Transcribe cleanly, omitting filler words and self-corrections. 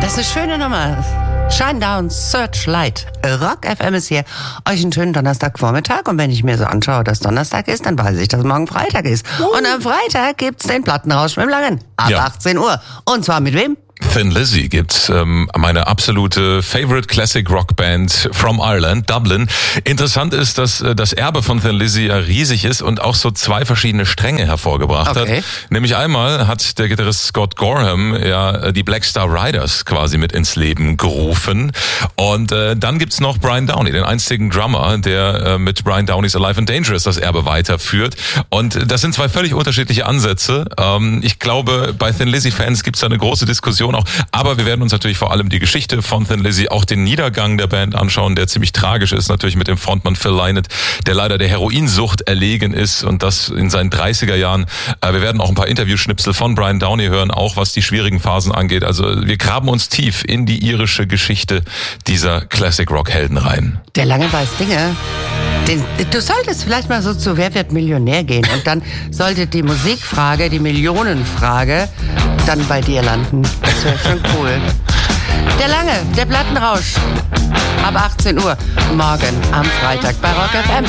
Das ist eine schöne Nummer. Shinedown Searchlight. Rock FM ist hier. Euch einen schönen Donnerstagvormittag. Und wenn ich mir so anschaue, dass Donnerstag ist, dann weiß ich, dass morgen Freitag ist. Und am Freitag gibt's den Plattenrausch mit dem Langen. Ab 18 Uhr. Und zwar mit wem? Thin Lizzy gibt's, meine absolute Favorite Classic Rock Band from Ireland, Dublin. Interessant ist, dass das Erbe von Thin Lizzy ja riesig ist und auch so zwei verschiedene Stränge hervorgebracht hat. Nämlich einmal hat der Gitarrist Scott Gorham ja die Black Star Riders quasi mit ins Leben gerufen. Und dann gibt's noch Brian Downey, den einzigen Drummer, der mit Brian Downey's Alive and Dangerous das Erbe weiterführt. Und das sind zwei völlig unterschiedliche Ansätze. Ich glaube, bei Thin Lizzy-Fans gibt's da eine große Diskussion auch. Aber wir werden uns natürlich vor allem die Geschichte von Thin Lizzy, auch den Niedergang der Band anschauen, der ziemlich tragisch ist, natürlich mit dem Frontmann Phil Lynott, der leider der Heroinsucht erlegen ist und das in seinen 30er Jahren. Wir werden auch ein paar Interviewschnipsel von Brian Downey hören, auch was die schwierigen Phasen angeht. Also wir graben uns tief in die irische Geschichte dieser Classic Rock Helden rein. Der Lange weiß Dinge. Du solltest vielleicht mal so zu Wer wird Millionär gehen und dann sollte die Musikfrage, die Millionenfrage dann bei dir landen. Das wäre schon cool. Der Lange, der Plattenrausch. Ab 18 Uhr morgen am Freitag bei Rock FM.